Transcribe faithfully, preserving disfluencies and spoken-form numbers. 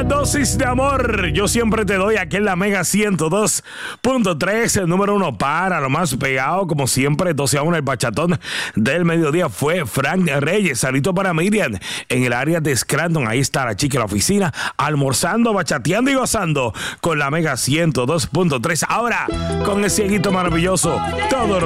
Una dosis de amor. Yo siempre te doy aquí en la Mega ciento dos punto tres, el número uno para lo más pegado. Como siempre, doce a uno el bachatón del mediodía fue Frank Reyes. Salito para Miriam en el área de Scranton. Ahí está la chica en la oficina, almorzando, bachateando y gozando con la Mega ciento dos punto tres. Ahora, con el cieguito maravilloso, todo